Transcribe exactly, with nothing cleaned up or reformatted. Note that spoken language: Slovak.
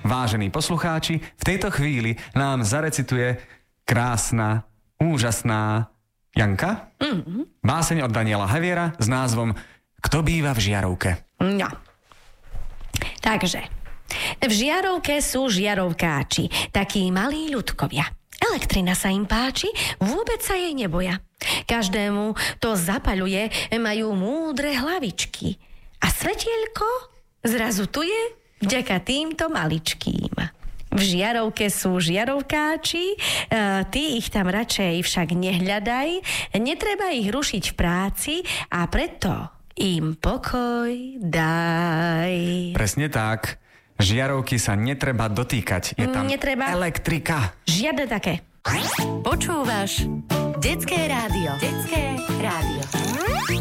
vážení poslucháči, v tejto chvíli nám zarecituje krásna, úžasná Janka. Mm-hmm. Báseň od Daniela Haviera s názvom Kto býva v žiarovke. No. Takže, v žiarovke sú žiarovkáči, takí malí ľudkovia. Elektrina sa im páči, vôbec sa jej neboja. Každému to zapaľuje, majú múdre hlavičky. A svetielko zrazu tu je vďaka týmto maličkým. V žiarovke sú žiarovkáči, e, ty ich tam radšej však nehľadaj, netreba ich rušiť v práci a preto im pokoj daj. Presne tak. Žiarovky sa netreba dotýkať. Je tam netreba elektrika. Žiadne také. Počúvaš Detské rádio. Detské rádio.